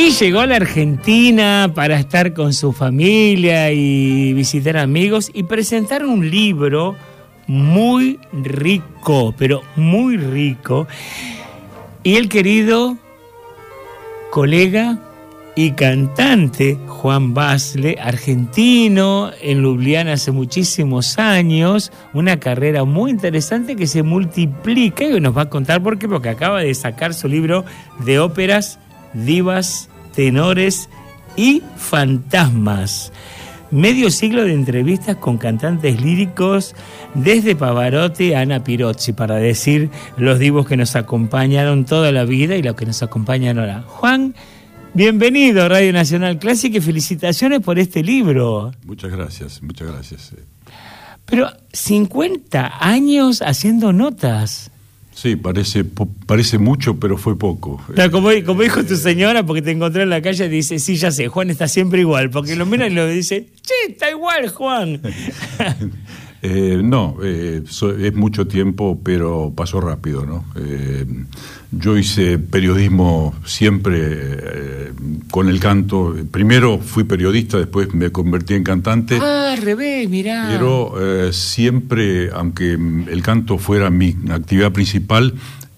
Y llegó a la Argentina para estar con su familia y visitar amigos y presentar un libro muy rico, pero muy rico. Y el querido colega y cantante Juan Basle, argentino, en Ljubljana hace muchísimos años, una carrera muy interesante que se multiplica y nos va a contar por qué, porque acaba de sacar su libro de óperas, divas, tenores y fantasmas. Medio siglo de entrevistas con cantantes líricos, desde Pavarotti a Ana Pirozzi, para decir los divos que nos acompañaron toda la vida y los que nos acompañan ahora. Juan, bienvenido a Radio Nacional Clásica y felicitaciones por este libro. Muchas gracias, muchas gracias. Pero 50 años haciendo notas. Sí, parece mucho, pero fue poco. Claro, como dijo tu señora, porque te encontró en la calle, dice, sí, ya sé, Juan está siempre igual, porque lo mira y lo dice, sí, está igual, Juan. No, es mucho tiempo, pero pasó rápido, ¿no? Yo hice periodismo siempre con el canto. Primero fui periodista, después me convertí en cantante. Ah, al revés, mirá. Pero siempre, aunque el canto fuera mi actividad principal,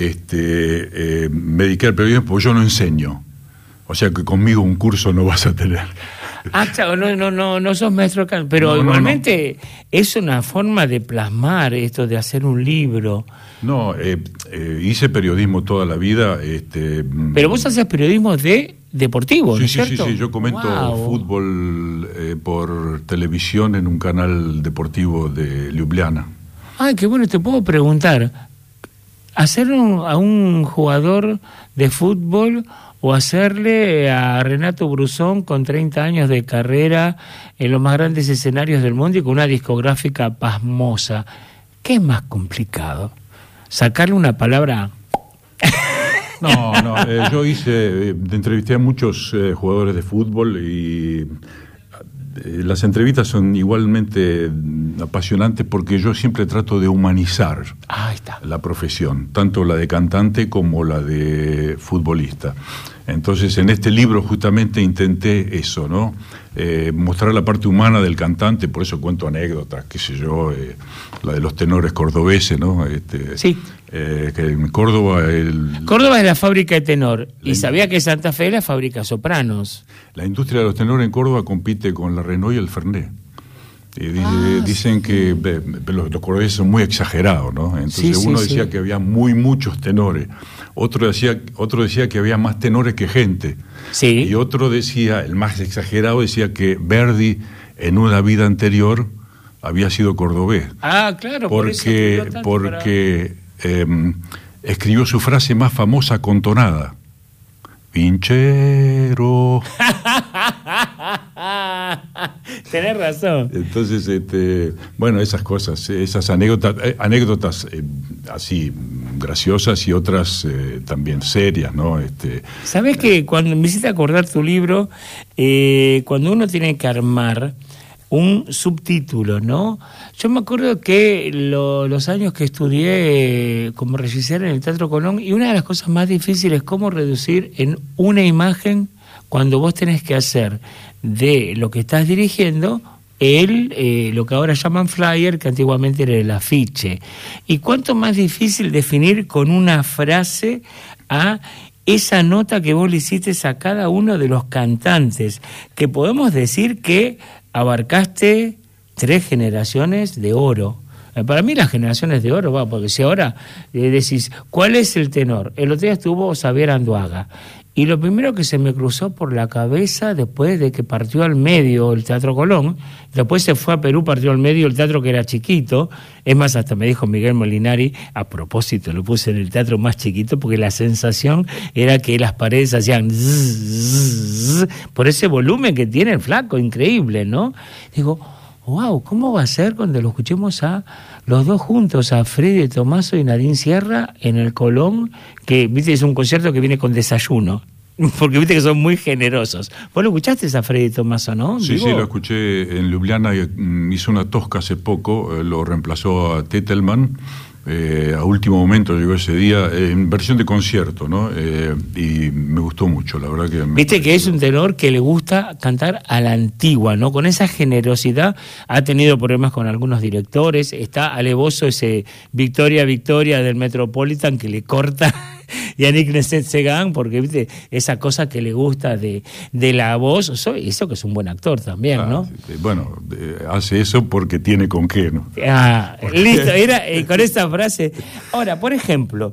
me dediqué al periodismo porque yo no enseño. O sea que conmigo un curso no vas a tener. Ah, claro, no sos maestro de canto, pero igualmente es una forma de plasmar esto, de hacer un libro. No, hice periodismo toda la vida. Pero vos haces periodismo deportivo, ¿no es cierto? Sí, yo comento fútbol por televisión en un canal deportivo de Ljubljana. Ay, qué bueno, te puedo preguntar, ¿hacer a un jugador de fútbol o hacerle a Renato Brusón con 30 años de carrera en los más grandes escenarios del mundo y con una discográfica pasmosa? ¿Qué es más complicado? ¿Sacarle una palabra? No, yo entrevisté a muchos jugadores de fútbol y las entrevistas son igualmente apasionantes porque yo siempre trato de humanizar la profesión, tanto la de cantante como la de futbolista. Entonces, en este libro justamente intenté eso, ¿no? Mostrar la parte humana del cantante, por eso cuento anécdotas, qué sé yo, la de los tenores cordobeses, ¿no? Sí. Que en Córdoba... Córdoba es la fábrica de tenor, y sabía que Santa Fe es la fábrica de sopranos. La industria de los tenores en Córdoba compite con la Renault y el Fernet. Dicen que los cordobeses son muy exagerados, ¿no? Entonces uno decía que había muchos tenores, otro decía que había más tenores que gente, y otro decía, el más exagerado decía que Verdi en una vida anterior había sido cordobés. Ah, claro, porque escribió su frase más famosa con tonada. Pinchero. Tenés razón. Entonces, esas cosas, esas anécdotas así graciosas y otras también serias, ¿no? ¿Sabés que cuando me hiciste acordar tu libro, cuando uno tiene que armar un subtítulo, ¿no? Yo me acuerdo que los años que estudié como regisseur en el Teatro Colón, y una de las cosas más difíciles es cómo reducir en una imagen, cuando vos tenés que hacer de lo que estás dirigiendo lo que ahora llaman flyer, que antiguamente era el afiche. Y cuánto más difícil definir con una frase a esa nota que vos le hiciste a cada uno de los cantantes, que podemos decir que abarcaste 3 generaciones de oro. Para mí las generaciones de oro, porque si ahora decís, ¿cuál es el tenor? El otro día estuvo Xavier Anduaga, y lo primero que se me cruzó por la cabeza después de que partió al medio el Teatro Colón, después se fue a Perú, partió al medio el teatro que era chiquito, es más, hasta me dijo Miguel Molinari, a propósito, lo puse en el teatro más chiquito porque la sensación era que las paredes hacían zzz, por ese volumen que tiene el flaco, increíble, ¿no? Digo, wow, ¿cómo va a ser cuando lo escuchemos a los dos juntos, a Freddy Tomaso y Nadine Sierra en el Colón, que, viste, es un concierto que viene con desayuno, porque viste que son muy generosos. ¿Vos lo escuchaste a Freddy Tomaso, no? Sí, lo escuché en Ljubljana, hizo una tosca hace poco, lo reemplazó a Tettelman, A último momento llegó ese día, en versión de concierto, ¿no? Y me gustó mucho, la verdad que... Viste que es un tenor que le gusta cantar a la antigua, ¿no? Con esa generosidad. Ha tenido problemas con algunos directores, está alevoso ese Victoria del Metropolitan que le corta Yannick Nézet-Séguin, porque viste esa cosa que le gusta de la voz, eso que es un buen actor también, ¿no? Bueno, hace eso porque tiene con qué, ¿no? Listo, era con esa frase. Ahora, por ejemplo,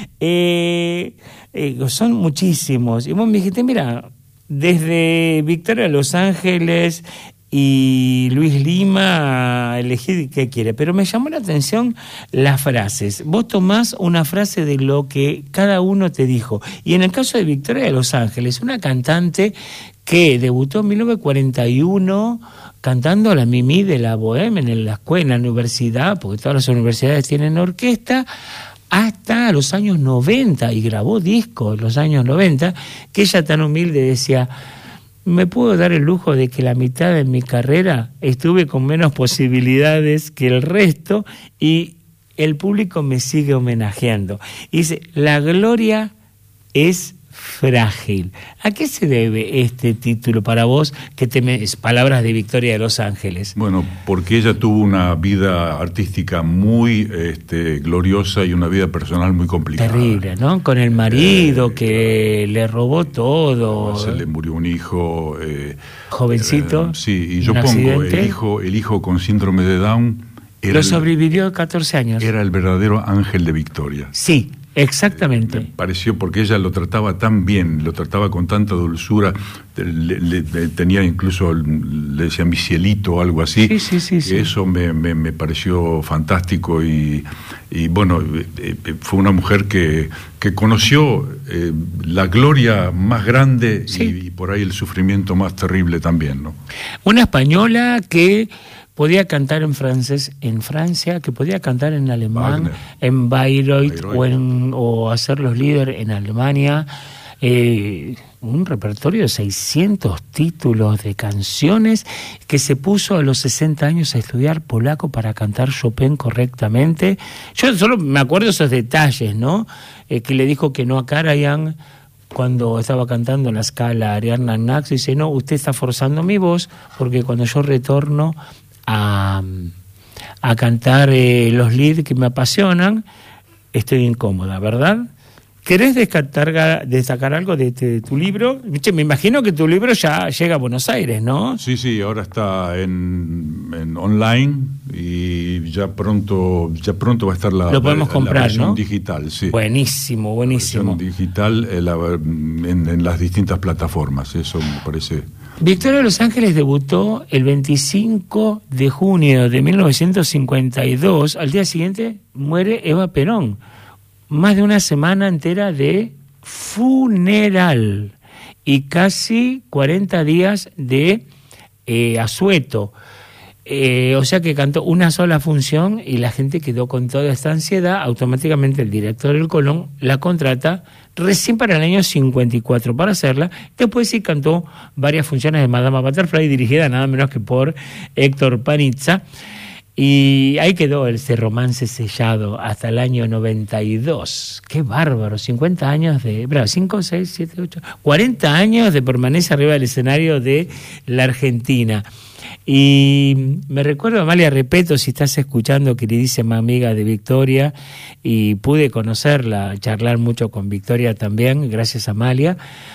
son muchísimos, y vos me dijiste, mira, desde Victoria de Los Ángeles y Luis Lima, elegí qué quiere, pero me llamó la atención las frases. Vos tomás una frase de lo que cada uno te dijo, y en el caso de Victoria de Los Ángeles, una cantante que debutó en 1941 cantando la Mimi de la Bohème en la escuela, en la universidad, porque todas las universidades tienen orquesta, hasta los años 90, y grabó discos en los años 90, que ella tan humilde decía: me puedo dar el lujo de que la mitad de mi carrera estuve con menos posibilidades que el resto y el público me sigue homenajeando. Y dice, la gloria es frágil. ¿A qué se debe este título para vos, que temes palabras de Victoria de Los Ángeles? Bueno, porque ella tuvo una vida artística muy gloriosa y una vida personal muy complicada. Terrible, ¿no? Con el marido que le robó todo. Se le murió un hijo. Jovencito. Sí, y yo pongo el hijo con síndrome de Down. Lo sobrevivió 14 años. Era el verdadero ángel de Victoria. Sí. Exactamente. Me pareció, porque ella lo trataba tan bien, lo trataba con tanta dulzura, tenía incluso, le decían mi cielito o algo así. Sí. Eso me pareció fantástico y bueno, fue una mujer que conoció la gloria más grande y por ahí el sufrimiento más terrible también, ¿no? Una española que podía cantar en francés en Francia, que podía cantar en alemán, Wagner, en Bayreuth o hacer los líderes en Alemania. Un repertorio de 600 títulos de canciones, que se puso a los 60 años a estudiar polaco para cantar Chopin correctamente. Yo solo me acuerdo esos detalles, ¿no? Que le dijo que no a Karajan cuando estaba cantando en la Scala Ariadna Nax, dice, no, usted está forzando mi voz, porque cuando yo retorno a cantar los leads que me apasionan, estoy incómoda, ¿verdad? ¿Querés destacar algo de tu libro? Me imagino que tu libro ya llega a Buenos Aires, ¿no? Sí, ahora está en online y ya pronto va a estar la versión, ¿no? Digital, sí. Buenísimo. La versión digital en las distintas plataformas, eso me parece. Victoria de Los Ángeles debutó el 25 de junio de 1952. Al día siguiente muere Eva Perón. Más de una semana entera de funeral y casi 40 días de asueto. O sea que cantó una sola función y la gente quedó con toda esta ansiedad. Automáticamente el director del Colón la contrata recién para el año 54 para hacerla. Después sí cantó varias funciones de Madama Butterfly, dirigida nada menos que por Héctor Panizza. Y ahí quedó ese romance sellado hasta el año 92. ¡Qué bárbaro! 50 años de... 5, 6, 7, 8... 40 años de permanencia arriba del escenario de la Argentina. Y me recuerdo a Amalia Repetto, si estás escuchando, queridísima amiga de Victoria, y pude conocerla, charlar mucho con Victoria también, gracias a Amalia.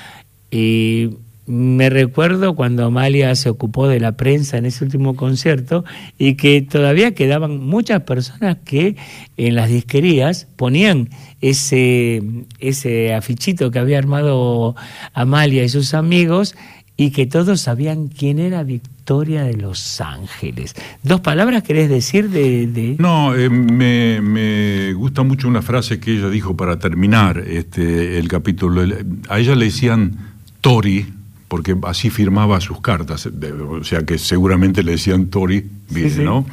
Y me recuerdo cuando Amalia se ocupó de la prensa en ese último concierto y que todavía quedaban muchas personas que en las disquerías ponían ese afichito que había armado Amalia y sus amigos y que todos sabían quién era Victoria de Los Ángeles. ¿Dos palabras querés decir de...? No, me gusta mucho una frase que ella dijo para terminar el capítulo. A ella le decían Tori, porque así firmaba sus cartas, o sea que seguramente le decían Tori, ¿no?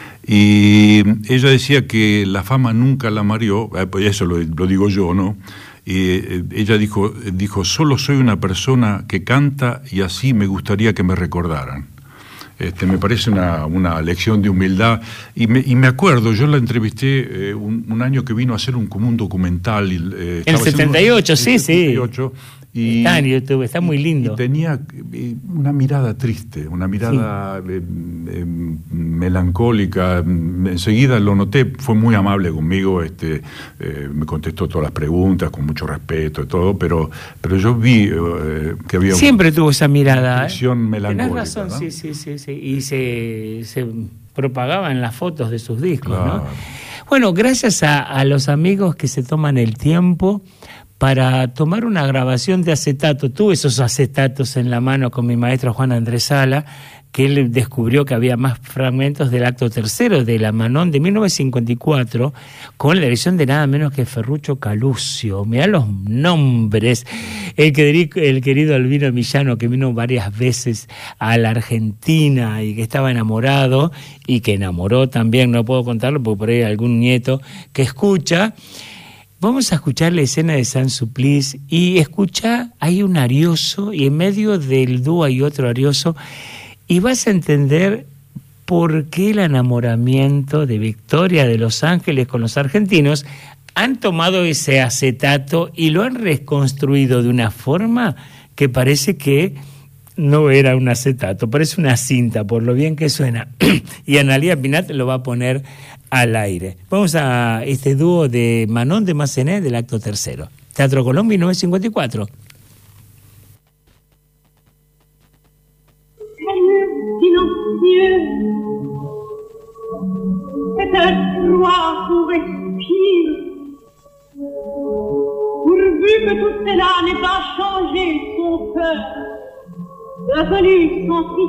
Y ella decía que la fama nunca la mareó, eso lo digo yo, ¿no? Y ella dijo, solo soy una persona que canta y así me gustaría que me recordaran. Me parece una lección de humildad. Y me acuerdo, yo la entrevisté un año que vino a hacer como un documental. El 78, sí. 78, y está en YouTube, está muy lindo. Y tenía una mirada triste, una mirada melancólica. Enseguida lo noté, fue muy amable conmigo, me contestó todas las preguntas con mucho respeto y todo, pero yo vi que había siempre tuvo esa mirada, una expresión melancólica. Tenés razón, ¿no? Sí. Y se propagaba en las fotos de sus discos, claro. ¿no? Bueno, gracias a los amigos que se toman el tiempo para tomar una grabación de acetato. Tuve esos acetatos en la mano con mi maestro Juan Andrés Sala, que él descubrió que había más fragmentos del acto tercero de La Manon de 1954, con la edición de nada menos que Ferruccio Calusio. Mirá los nombres. El querido Albino Millano, que vino varias veces a la Argentina y que estaba enamorado, y que enamoró también, no puedo contarlo porque por ahí hay algún nieto que escucha. Vamos a escuchar la escena de San Supplice y escucha, hay un arioso y en medio del dúo hay otro arioso y vas a entender por qué el enamoramiento de Victoria de Los Ángeles con los argentinos han tomado ese acetato y lo han reconstruido de una forma que parece que no era un acetato, parece una cinta por lo bien que suena. Y Analía Pinat lo va a poner al aire. Vamos a este dúo de Manon de Massenet del acto tercero. Teatro Colón, 1954. C'est un roi qu'on respire, pourvu que tout cela n'ait pas changé son cœur, devenu son